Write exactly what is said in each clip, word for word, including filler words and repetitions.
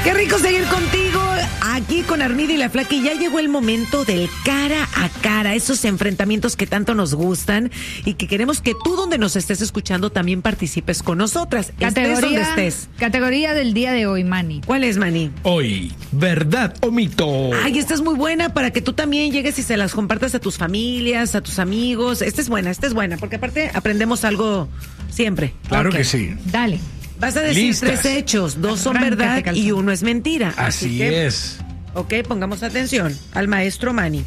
Qué rico seguir contigo aquí con Armida y la Flaca. Y ya llegó el momento del cara a cara, esos enfrentamientos que tanto nos gustan y que queremos que tú, donde nos estés escuchando, también participes con nosotras. Categoría, estés donde estés. Categoría del día de hoy, Manny. ¿Cuál es, Manny? Hoy, ¿verdad o mito? Ay, esta es muy buena para que tú también llegues y se las compartas a tus familias, a tus amigos. Esta es buena, esta es buena, porque aparte aprendemos algo siempre. Claro Okay. que sí. Dale. Vas a decir Listas. tres hechos, dos son Arráncate, verdad calzón. y uno es mentira. Así que, es. Ok, pongamos atención al maestro Manny.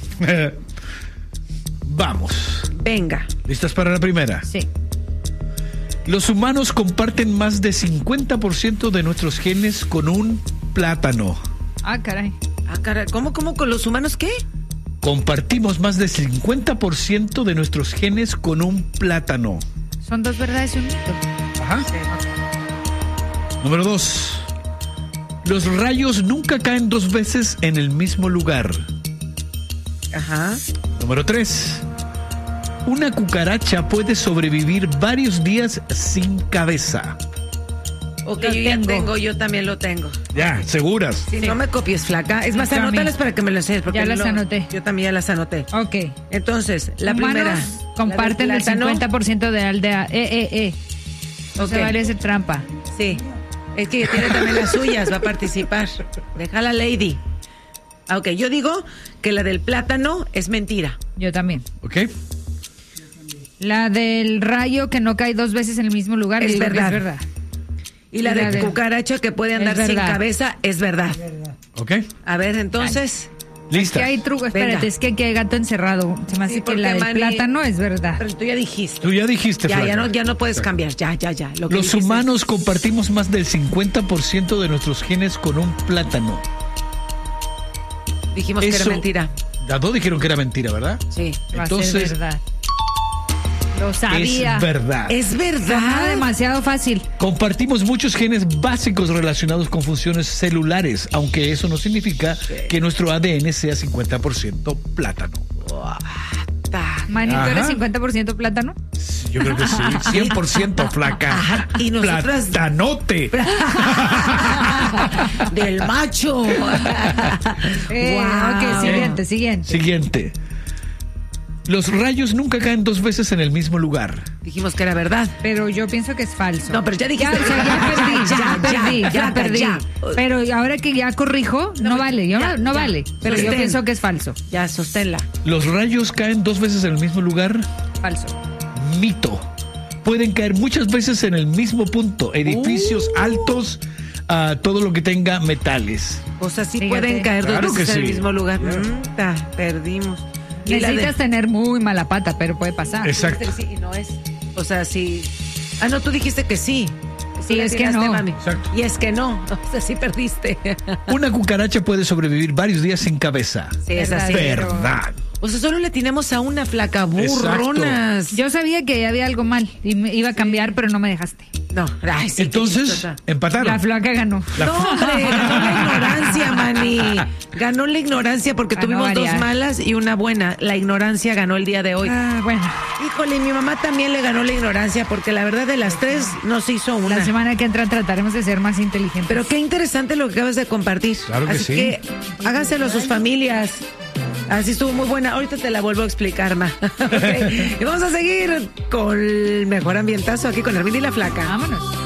Vamos. Venga. ¿Listas para la primera? Sí. Los humanos comparten más de cincuenta por ciento de nuestros genes con un plátano. Ah, caray. Ah, caray, ¿cómo, cómo con los humanos qué? Compartimos más de cincuenta por ciento de nuestros genes con un plátano. Son dos verdades y un mito. Ajá. Número dos. Los rayos nunca caen dos veces en el mismo lugar. Ajá. Número tres. Una cucaracha puede sobrevivir varios días sin cabeza. Ok, Lo yo ya tengo. tengo, yo también lo tengo. Ya, seguras. Si Sí. no me copies, Flaca. Es más, Yo también. anótalas para que me las enseñes. porque Ya las no- anoté. Yo también ya las anoté. Ok. Entonces, la Humanos primera. comparten la del el plátano. cincuenta por ciento de aldea. Eh, eh, eh. No Ok. se vale hacer trampa. Sí. Es que tiene también las suyas, va a participar. Deja la lady. Ah, ok, yo digo que la del plátano es mentira. Yo también. ¿Ok? La del rayo que no cae dos veces en el mismo lugar. Es digo que verdad. es verdad. Y la, Y la de de- cucaracha que puede es andar sin verdad. cabeza es verdad. ¿Ok? A ver, entonces. Lista. Que hay truco. Espérate, Venga. es que aquí hay gato encerrado. Se me hace Sí, que porque la del Manny- plátano es verdad. Pero tú ya dijiste. Tú ya dijiste, Ya, Flaca. ya no, ya no puedes cambiar. Ya, ya, ya. Lo que Los dijiste. humanos compartimos más del cincuenta por ciento de nuestros genes con un plátano. Dijimos que era Eso- mentira. Las dos dijeron que era mentira, ¿verdad? Sí. Va a ser Entonces, verdad. Lo sabía. es verdad. Es Sonaba verdad. demasiado fácil. Compartimos muchos genes básicos relacionados con funciones celulares, aunque eso no significa que nuestro A D N sea cincuenta por ciento plátano. Ta. Manny, ¿tú Ajá. eres cincuenta por ciento plátano? Yo creo que sí, cien por ciento flaca. Ajá, y nosotras- Platanote. Del macho. Eh, Guau. Ok, siguiente, siguiente. Siguiente. Los rayos nunca caen dos veces en el mismo lugar. Dijimos que era verdad. Pero yo pienso que es falso. No, pero ya dijiste. Ya, o sea, ya perdí, ya, Ya, perdí, ya, ya, ya, perdí. ya. Pero ahora que ya corrijo, no, No, vale, yo ya, no, no ya. vale. Pero yo Sostén. pienso que es falso. Ya, sosténla. Los rayos caen dos veces en el mismo lugar. Falso. Mito. Pueden caer muchas veces en el mismo punto. Edificios Uh. altos, ah, todo lo que tenga metales. O sea, sí Fíjate. pueden caer dos Claro veces que en el sí. mismo lugar. Mm, ta, perdimos. Y la de- Necesitas tener muy mala pata, pero puede pasar. Exacto. Sí, y no es. O sea, sí. Ah, no, tú dijiste que sí. Sí, Tú le es que atinaste, no. mami. Exacto. Y es que no. O sea, sí perdiste. Una cucaracha puede sobrevivir varios días sin cabeza. Sí, es así. Verdadero. Verdad. O sea, solo le tenemos a una flaca burronas. Yo sabía que había algo mal y me iba a cambiar, pero no me dejaste. No, ay, sí, qué Entonces, chistosa. empataron. La flaca ganó. La- No, hombre, ganó la ignorancia, Manny. Ganó la ignorancia porque Ganó tuvimos dos varias. malas y una buena. La ignorancia ganó el día de hoy. Ah, bueno, Híjole, mi mamá también le ganó la ignorancia porque la verdad de las tres no se hizo una. la semana que entra trataremos de ser más inteligentes. Pero qué interesante lo que acabas de compartir. Claro que Así sí. que háganselo a sus familias. Así estuvo muy buena. Ahorita te la vuelvo a explicar, ma. Ok. Y vamos a seguir con el mejor ambientazo aquí con Armin y la Flaca. Vámonos.